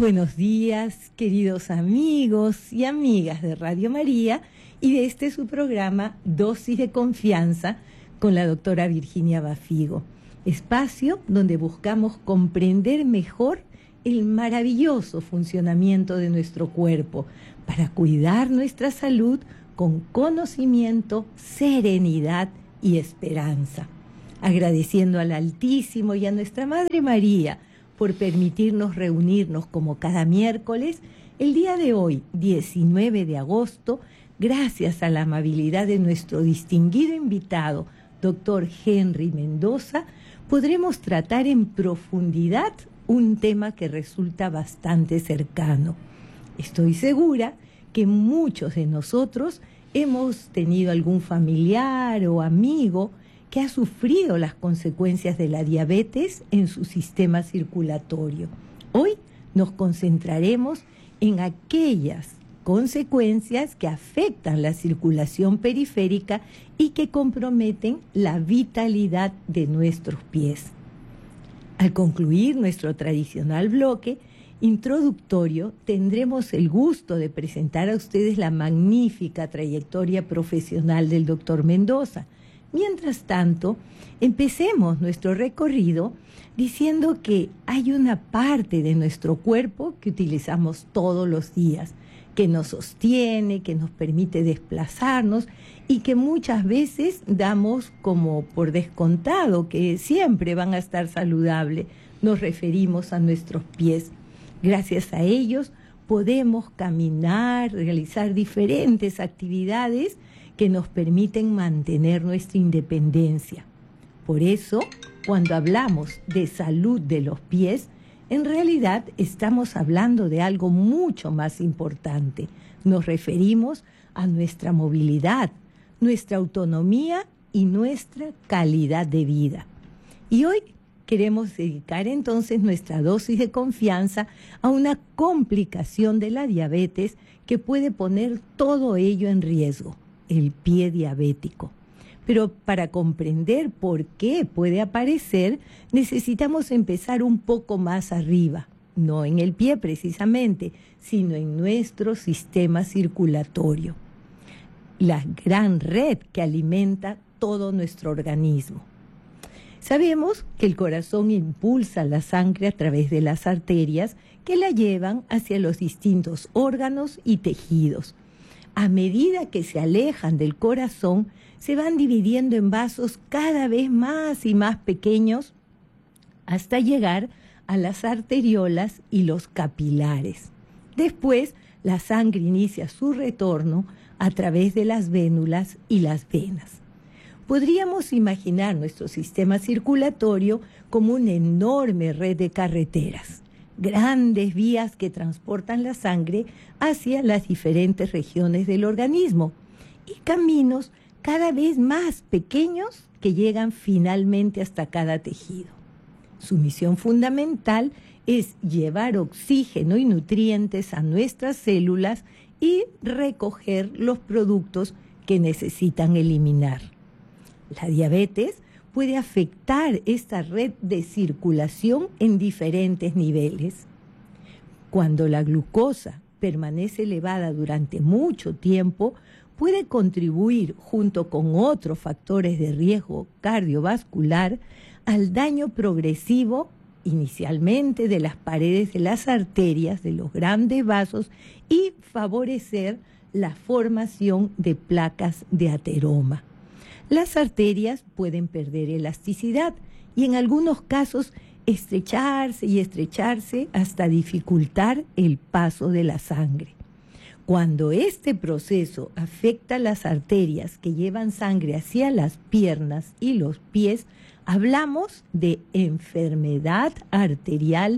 buenos días, queridos amigos y amigas de Radio María y de este su programa Dosis de Confianza con la doctora Virginia Bafigo, espacio donde buscamos comprender mejor el maravilloso funcionamiento de nuestro cuerpo para cuidar nuestra salud con conocimiento, serenidad y esperanza. Agradeciendo al Altísimo y a nuestra Madre María por permitirnos reunirnos como cada miércoles, el día de hoy, 19 de agosto, gracias a la amabilidad de nuestro distinguido invitado, doctor Henry Mendoza, podremos tratar en profundidad un tema que resulta bastante cercano. Estoy segura que muchos de nosotros hemos tenido algún familiar o amigo que ha sufrido las consecuencias de la diabetes en su sistema circulatorio. Hoy nos concentraremos en aquellas consecuencias que afectan la circulación periférica y que comprometen la vitalidad de nuestros pies. Al concluir nuestro tradicional bloque introductorio, tendremos el gusto de presentar a ustedes la magnífica trayectoria profesional del doctor Mendoza. Mientras tanto, empecemos nuestro recorrido diciendo que hay una parte de nuestro cuerpo que utilizamos todos los días, que nos sostiene, que nos permite desplazarnos y que muchas veces damos como por descontado que siempre van a estar saludables. Nos referimos a nuestros pies. Gracias a ellos podemos caminar, realizar diferentes actividades que nos permiten mantener nuestra independencia. Por eso, cuando hablamos de salud de los pies, en realidad estamos hablando de algo mucho más importante. Nos referimos a nuestra movilidad, nuestra autonomía y nuestra calidad de vida. Y hoy queremos dedicar entonces nuestra dosis de confianza a una complicación de la diabetes que puede poner todo ello en riesgo: el pie diabético. Pero para comprender por qué puede aparecer, necesitamos empezar un poco más arriba, no en el pie precisamente, sino en nuestro sistema circulatorio, la gran red que alimenta todo nuestro organismo. Sabemos que el corazón impulsa la sangre a través de las arterias que la llevan hacia los distintos órganos y tejidos. A medida que se alejan del corazón, se van dividiendo en vasos cada vez más y más pequeños hasta llegar a las arteriolas y los capilares. Después, la sangre inicia su retorno a través de las vénulas y las venas. Podríamos imaginar nuestro sistema circulatorio como una enorme red de carreteras, grandes vías que transportan la sangre hacia las diferentes regiones del organismo y caminos cada vez más pequeños que llegan finalmente hasta cada tejido. Su misión fundamental es llevar oxígeno y nutrientes a nuestras células y recoger los productos que necesitan eliminar. La diabetes puede afectar esta red de circulación en diferentes niveles. Cuando la glucosa permanece elevada durante mucho tiempo, puede contribuir, junto con otros factores de riesgo cardiovascular, al daño progresivo, inicialmente de las paredes de las arterias, de los grandes vasos, y favorecer la formación de placas de ateroma. Las arterias pueden perder elasticidad y en algunos casos estrecharse y estrecharse hasta dificultar el paso de la sangre. Cuando este proceso afecta las arterias que llevan sangre hacia las piernas y los pies, hablamos de enfermedad arterial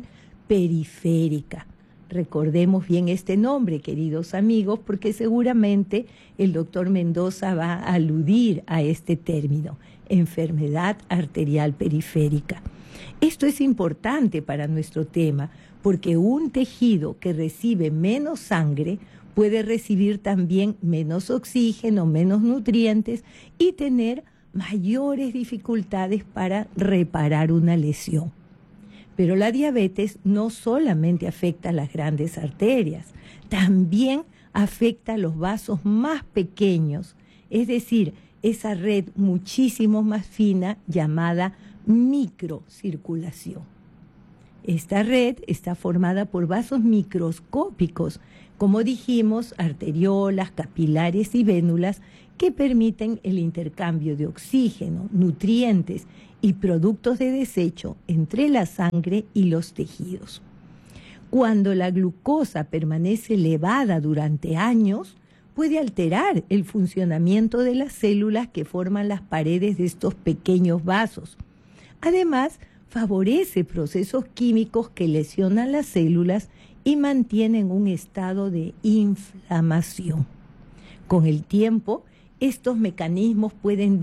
periférica. Recordemos bien este nombre, queridos amigos, porque seguramente el doctor Mendoza va a aludir a este término, enfermedad arterial periférica. Esto es importante para nuestro tema, porque un tejido que recibe menos sangre puede recibir también menos oxígeno, menos nutrientes y tener mayores dificultades para reparar una lesión. Pero la diabetes no solamente afecta a las grandes arterias, también afecta a los vasos más pequeños, es decir, esa red muchísimo más fina llamada microcirculación. Esta red está formada por vasos microscópicos, como dijimos, arteriolas, capilares y vénulas, que permiten el intercambio de oxígeno, nutrientes y productos de desecho entre la sangre y los tejidos. Cuando la glucosa permanece elevada durante años, puede alterar el funcionamiento de las células que forman las paredes de estos pequeños vasos. Además, favorece procesos químicos que lesionan las células y mantienen un estado de inflamación. Con el tiempo, estos mecanismos pueden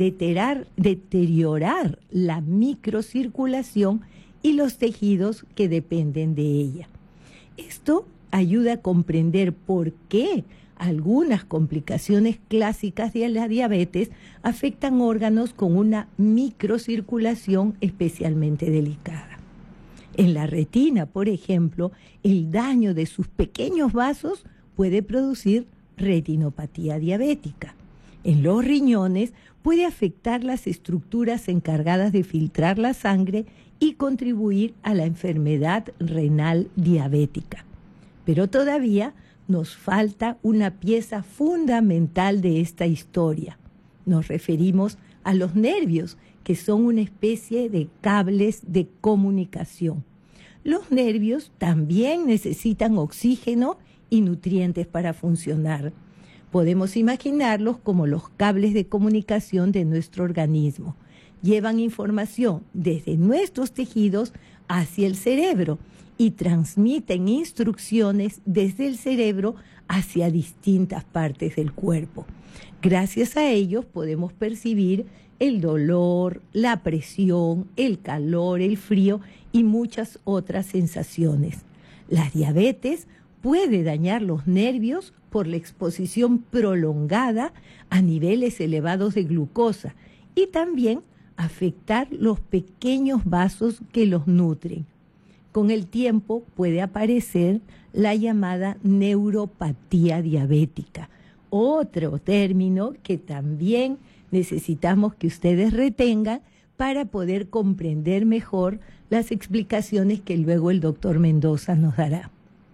deteriorar la microcirculación y los tejidos que dependen de ella. Esto ayuda a comprender por qué algunas complicaciones clásicas de la diabetes afectan órganos con una microcirculación especialmente delicada. En la retina, por ejemplo, el daño de sus pequeños vasos puede producir retinopatía diabética. En los riñones puede afectar las estructuras encargadas de filtrar la sangre y contribuir a la enfermedad renal diabética. Pero todavía nos falta una pieza fundamental de esta historia. Nos referimos a los nervios, que son una especie de cables de comunicación. Los nervios también necesitan oxígeno y nutrientes para funcionar. Podemos imaginarlos como los cables de comunicación de nuestro organismo. Llevan información desde nuestros tejidos hacia el cerebro y transmiten instrucciones desde el cerebro hacia distintas partes del cuerpo. Gracias a ellos podemos percibir el dolor, la presión, el calor, el frío y muchas otras sensaciones. La diabetes puede dañar los nervios por la exposición prolongada a niveles elevados de glucosa y también afectar los pequeños vasos que los nutren. Con el tiempo puede aparecer la llamada neuropatía diabética, otro término que también necesitamos que ustedes retengan para poder comprender mejor las explicaciones que luego el doctor Mendoza nos dará.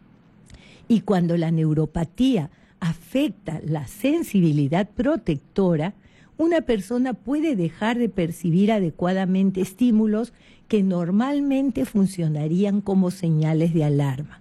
Y cuando la neuropatía afecta la sensibilidad protectora, una persona puede dejar de percibir adecuadamente estímulos que normalmente funcionarían como señales de alarma.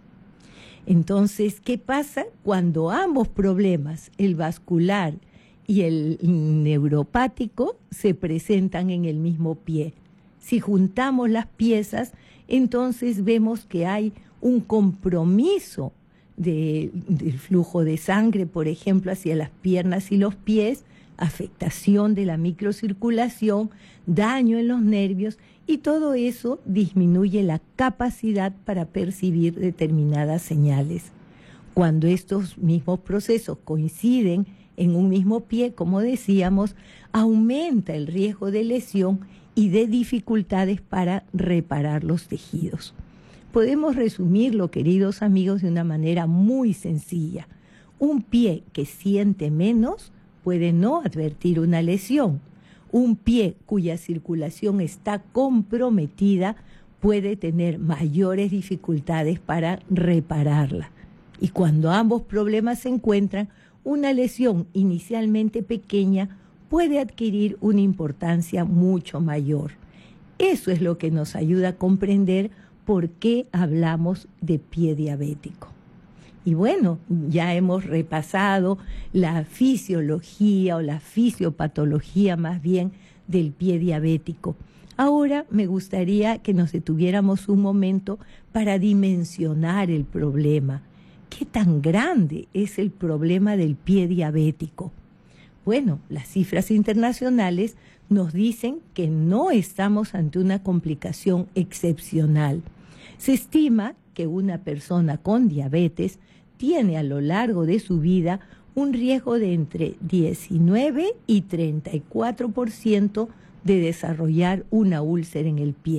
Entonces, ¿qué pasa cuando ambos problemas, el vascular y el neuropático, se presentan en el mismo pie? Si juntamos las piezas, entonces vemos que hay un compromiso del flujo de sangre, por ejemplo, hacia las piernas y los pies, afectación de la microcirculación, daño en los nervios, y todo eso disminuye la capacidad para percibir determinadas señales. Cuando estos mismos procesos coinciden en un mismo pie, como decíamos, aumenta el riesgo de lesión y de dificultades para reparar los tejidos. Podemos resumirlo, queridos amigos, de una manera muy sencilla. Un pie que siente menos puede no advertir una lesión. Un pie cuya circulación está comprometida puede tener mayores dificultades para repararla. Y cuando ambos problemas se encuentran, una lesión inicialmente pequeña puede adquirir una importancia mucho mayor. Eso es lo que nos ayuda a comprender por qué hablamos de pie diabético. Y bueno, ya hemos repasado la fisiología o la fisiopatología más bien del pie diabético. Ahora me gustaría que nos detuviéramos un momento para dimensionar el problema. ¿Qué tan grande es el problema del pie diabético? Bueno, las cifras internacionales nos dicen que no estamos ante una complicación excepcional. Se estima que una persona con diabetes tiene a lo largo de su vida un riesgo de entre 19 y 34% de desarrollar una úlcera en el pie.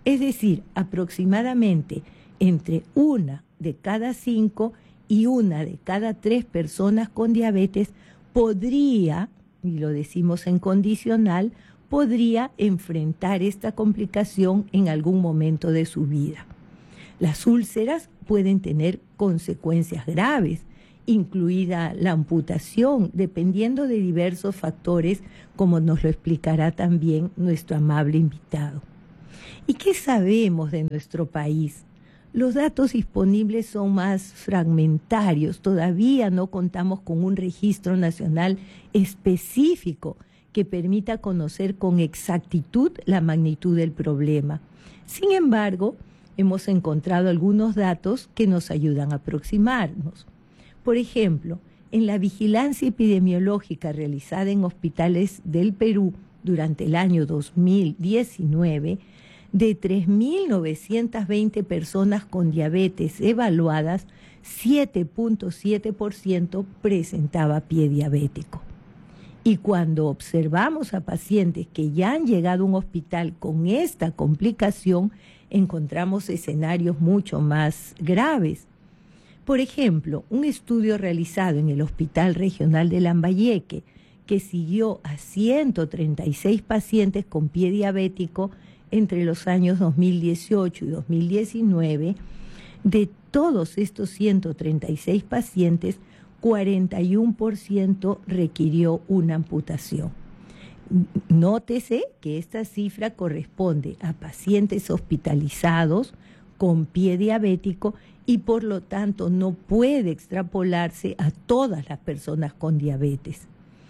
Es decir, aproximadamente entre 1 de cada 5 y 1 de cada 3 personas con diabetes podría, y lo decimos en condicional, podría enfrentar esta complicación en algún momento de su vida. Las úlceras pueden tener consecuencias graves, incluida la amputación, dependiendo de diversos factores, como nos lo explicará también nuestro amable invitado. ¿Y qué sabemos de nuestro país? Los datos disponibles son más fragmentarios, todavía no contamos con un registro nacional específico que permita conocer con exactitud la magnitud del problema. Sin embargo, hemos encontrado algunos datos que nos ayudan a aproximarnos. Por ejemplo, en la vigilancia epidemiológica realizada en hospitales del Perú durante el año 2019, de 3.920 personas con diabetes evaluadas, 7.7% presentaba pie diabético. Y cuando observamos a pacientes que ya han llegado a un hospital con esta complicación, encontramos escenarios mucho más graves. Por ejemplo, un estudio realizado en el Hospital Regional de Lambayeque, que siguió a 136 pacientes con pie diabético entre los años 2018 y 2019, de todos estos 136 pacientes, 41% requirió una amputación. Nótese que esta cifra corresponde a pacientes hospitalizados con pie diabético y por lo tanto no puede extrapolarse a todas las personas con diabetes.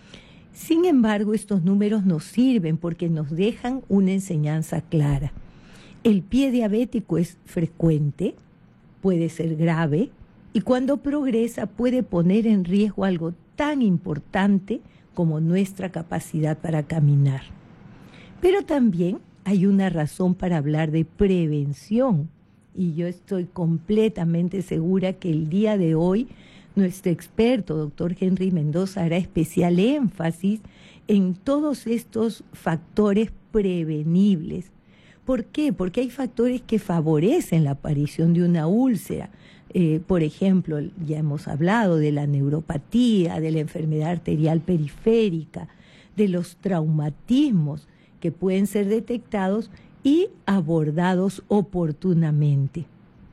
Sin embargo, estos números nos sirven porque nos dejan una enseñanza clara. El pie diabético es frecuente, puede ser grave y cuando progresa puede poner en riesgo algo tan importante como nuestra capacidad para caminar. Pero también hay una razón para hablar de prevención y yo estoy completamente segura que el día de hoy nuestro experto, doctor Henry Mendoza, hará especial énfasis en todos estos factores prevenibles. ¿Por qué? Porque hay factores que favorecen la aparición de una úlcera. Por ejemplo, ya hemos hablado de la neuropatía, de la enfermedad arterial periférica, de los traumatismos que pueden ser detectados y abordados oportunamente.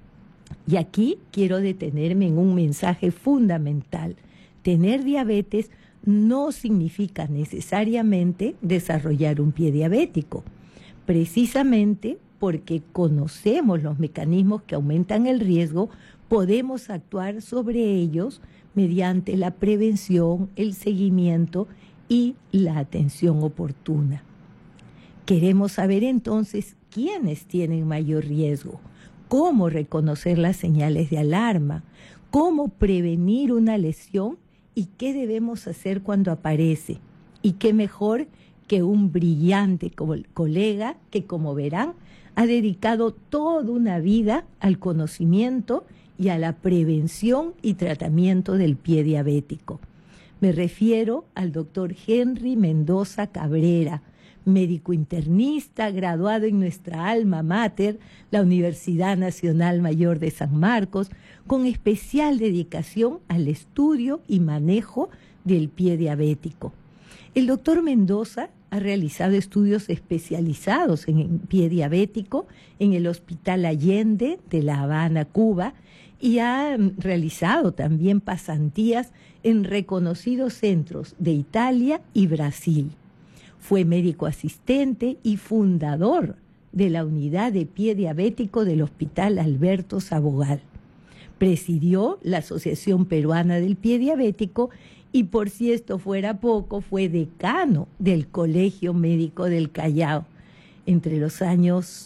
Y aquí quiero detenerme en un mensaje fundamental. Tener diabetes no significa necesariamente desarrollar un pie diabético. Precisamente porque conocemos los mecanismos que aumentan el riesgo, podemos actuar sobre ellos mediante la prevención, el seguimiento y la atención oportuna. Queremos saber entonces quiénes tienen mayor riesgo, cómo reconocer las señales de alarma, cómo prevenir una lesión y qué debemos hacer cuando aparece. Y qué mejor que un brillante colega que, como verán, ha dedicado toda una vida al conocimiento y a la prevención y tratamiento del pie diabético. Me refiero al doctor Henry Mendoza Cabrera, médico internista, graduado en nuestra alma mater, la Universidad Nacional Mayor de San Marcos, con especial dedicación al estudio y manejo del pie diabético. El doctor Mendoza ha realizado estudios especializados en pie diabético en el Hospital Allende de La Habana, Cuba, y ha realizado también pasantías en reconocidos centros de Italia y Brasil. Fue médico asistente y fundador de la unidad de pie diabético del Hospital Alberto Sabogal. Presidió la Asociación Peruana del Pie Diabético y, por si esto fuera poco, fue decano del Colegio Médico del Callao entre los años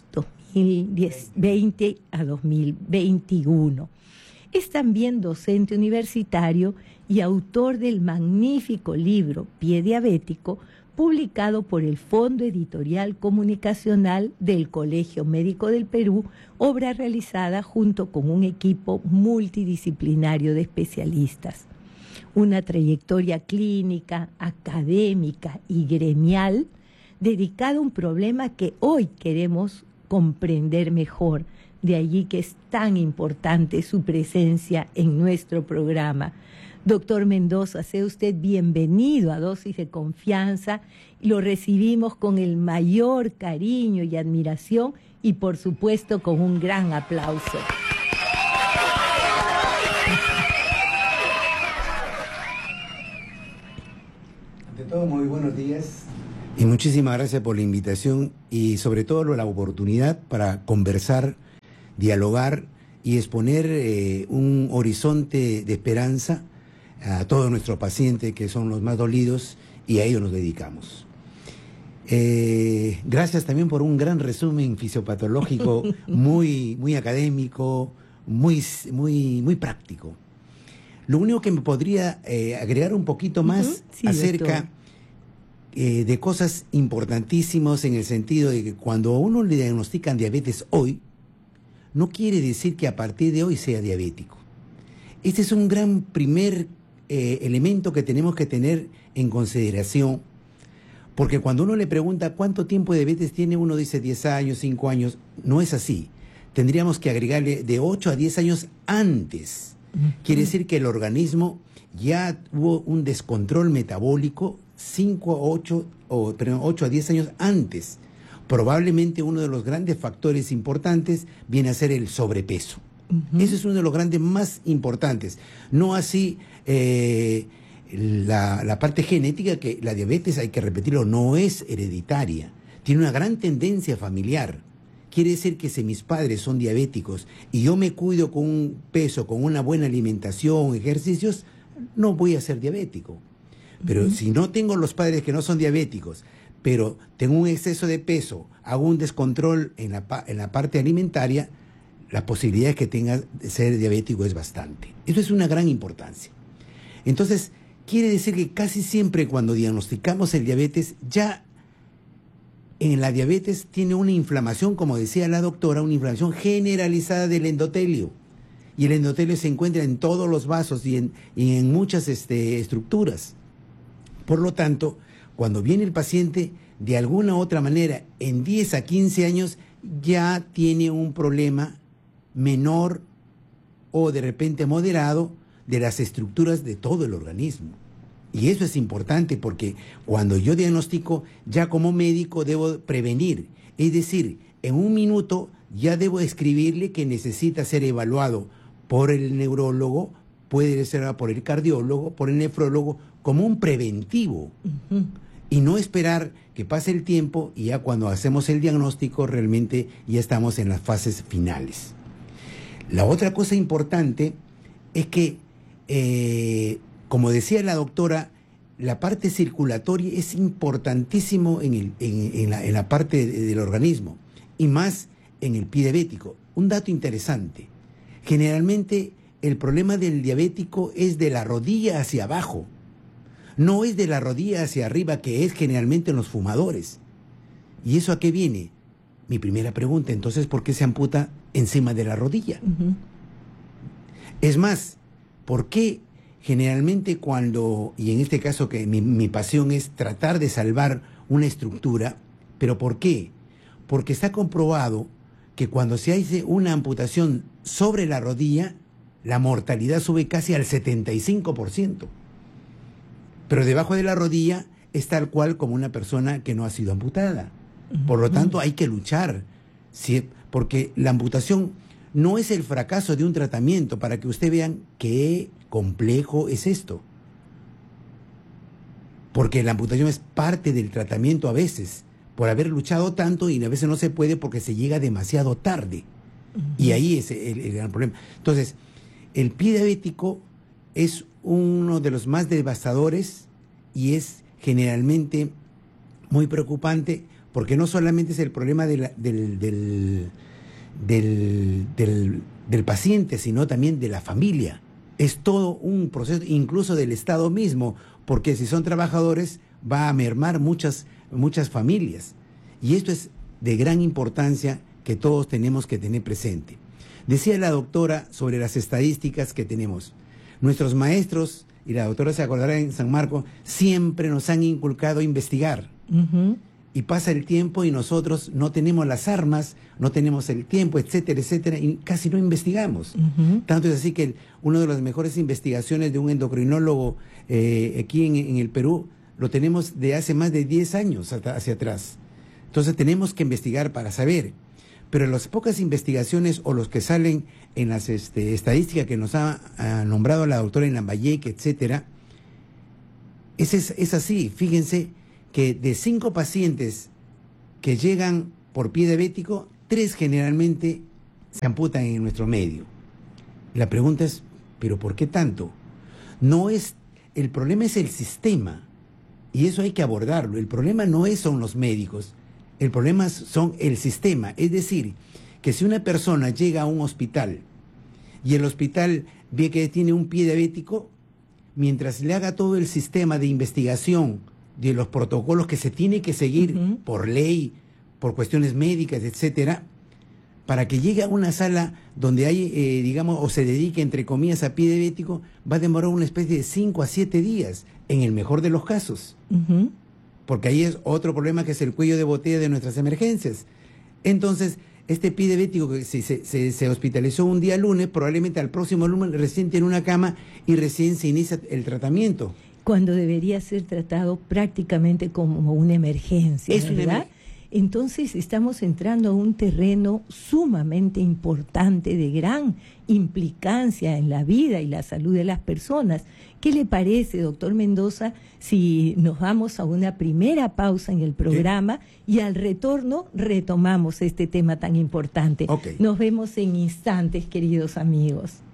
2020 a 2021. Es también docente universitario y autor del magnífico libro Pie Diabético, publicado por el Fondo Editorial Comunicacional del Colegio Médico del Perú, obra realizada junto con un equipo multidisciplinario de especialistas. Una trayectoria clínica, académica y gremial dedicada a un problema que hoy queremos comprender mejor. De allí que es tan importante su presencia en nuestro programa. Doctor Mendoza, sea usted bienvenido a Dosis de Confianza. Lo recibimos con el mayor cariño y admiración y, por supuesto, con un gran aplauso. Ante todo, muy buenos días y muchísimas gracias por la invitación y sobre todo la oportunidad para conversar, dialogar y exponer un horizonte de esperanza a todos nuestros pacientes que son los más dolidos y a ellos nos dedicamos. Gracias también por un gran resumen fisiopatológico muy académico, muy práctico. Lo único que me podría agregar un poquito más sí, acerca de cosas importantísimas en el sentido de que cuando a uno le diagnostican diabetes hoy, no quiere decir que a partir de hoy sea diabético. Este es un gran primer elemento que tenemos que tener en consideración, porque cuando uno le pregunta cuánto tiempo de diabetes tiene, uno dice 10 años, 5 años. No es así. Tendríamos que agregarle de 8 a 10 años antes. Quiere decir que el organismo ya hubo un descontrol metabólico 8 a 10 años antes. Probablemente uno de los grandes factores importantes viene a ser el sobrepeso. Ese es uno de los grandes más importantes. No así la parte genética, que la diabetes, hay que repetirlo, no es hereditaria. Tiene una gran tendencia familiar. Quiere decir que si mis padres son diabéticos y yo me cuido con un peso, con una buena alimentación, ejercicios, no voy a ser diabético. Pero si no tengo los padres que no son diabéticos, pero tengo un exceso de peso, hago un descontrol en la parte alimentaria, la posibilidad de que tenga de ser diabético es bastante. Eso es una gran importancia. Entonces, quiere decir que casi siempre cuando diagnosticamos el diabetes, ya en la diabetes tiene una inflamación, como decía la doctora, una inflamación generalizada del endotelio. Y el endotelio se encuentra en todos los vasos y en muchas estructuras. Por lo tanto, cuando viene el paciente, de alguna u otra manera, en 10 a 15 años, ya tiene un problema menor o de repente moderado de las estructuras de todo el organismo. Y eso es importante porque cuando yo diagnostico, ya como médico debo prevenir. Es decir, en un minuto ya debo escribirle que necesita ser evaluado por el neurólogo, puede ser por el cardiólogo, por el nefrólogo, como un preventivo. Y no esperar que pase el tiempo y ya cuando hacemos el diagnóstico realmente ya estamos en las fases finales. La otra cosa importante es que, como decía la doctora, la parte circulatoria es importantísimo en la parte del organismo y más en el pie diabético. Un dato interesante, generalmente el problema del diabético es de la rodilla hacia abajo, no es de la rodilla hacia arriba, que es generalmente en los fumadores. ¿Y eso a qué viene? Mi primera pregunta, entonces, ¿por qué se amputa encima de la rodilla? Es más, ¿por qué generalmente cuando, y en este caso que mi pasión es tratar de salvar una estructura, pero ¿por qué? Porque está comprobado que cuando se hace una amputación sobre la rodilla, la mortalidad sube casi al 75%. Pero debajo de la rodilla es tal cual como una persona que no ha sido amputada. Por lo tanto, hay que luchar, ¿sí? Porque la amputación no es el fracaso de un tratamiento, para que ustedes vean qué complejo es esto. Porque la amputación es parte del tratamiento a veces, por haber luchado tanto y a veces no se puede porque se llega demasiado tarde. Y ahí es el gran problema. Entonces, el pie diabético es uno de los más devastadores y es generalmente muy preocupante porque no solamente es el problema del paciente, sino también de la familia. Es todo un proceso, incluso del Estado mismo, porque si son trabajadores va a mermar muchas familias. Y esto es de gran importancia que todos tenemos que tener presente. Decía la doctora sobre las estadísticas que tenemos. Nuestros maestros, y la doctora se acordará en San Marcos, siempre nos han inculcado a investigar. y pasa el tiempo y nosotros no tenemos las armas, no tenemos el tiempo, etcétera, etcétera, y casi no investigamos. Tanto es así que una de las mejores investigaciones de un endocrinólogo aquí en el Perú lo tenemos de hace más de 10 años hacia atrás. Entonces tenemos que investigar para saber. Pero las pocas investigaciones o los que salen en las estadísticas que nos ha nombrado la doctora Lambayeque, etcétera, es así. Fíjense que de 5 pacientes que llegan por pie diabético, 3 generalmente se amputan en nuestro medio. La pregunta es, ¿pero por qué tanto? El problema es el sistema, y eso hay que abordarlo. El problema no son los médicos, el problema son el sistema. Es decir, que si una persona llega a un hospital y el hospital ve que tiene un pie diabético, mientras le haga todo el sistema de investigación de los protocolos que se tiene que seguir por ley, por cuestiones médicas, etcétera, para que llegue a una sala donde hay, digamos, o se dedique, entre comillas, a pie diabético, va a demorar una especie de 5 a 7 días, en el mejor de los casos. Porque ahí es otro problema, que es el cuello de botella de nuestras emergencias. Entonces, este pie diabético que se hospitalizó un día lunes, probablemente al próximo lunes recién tiene una cama y recién se inicia el tratamiento. Cuando debería ser tratado prácticamente como una emergencia, ¿verdad? Entonces estamos entrando a un terreno sumamente importante, de gran implicancia en la vida y la salud de las personas. ¿Qué le parece, doctor Mendoza, si nos vamos a una primera pausa en el programa y al retorno retomamos este tema tan importante? Nos vemos en instantes, queridos amigos.